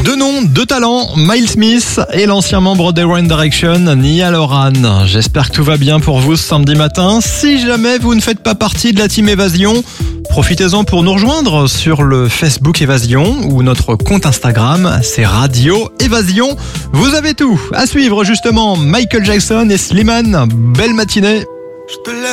Deux noms, deux talents, Miles Smith et l'ancien membre des One Direction, Niall Horan. J'espère que tout va bien pour vous ce samedi matin. Si jamais vous ne faites pas partie de la team Évasion, profitez-en pour nous rejoindre sur le Facebook Évasion ou notre compte Instagram, c'est Radio Évasion. Vous avez tout à suivre justement, Michael Jackson et Slimane. Belle matinée.